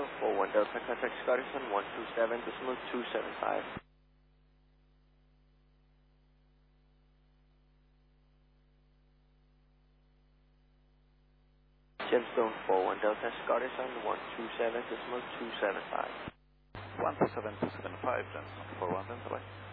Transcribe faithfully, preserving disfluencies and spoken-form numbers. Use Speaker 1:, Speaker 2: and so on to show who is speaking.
Speaker 1: Gemstone four one Delta, contact Scottish on one two seven decimal two seven five. Gemstone four one Delta, Scottish on one two seven decimal two seven five.
Speaker 2: one two seven two seven five, Gemstone four one Delta, bye.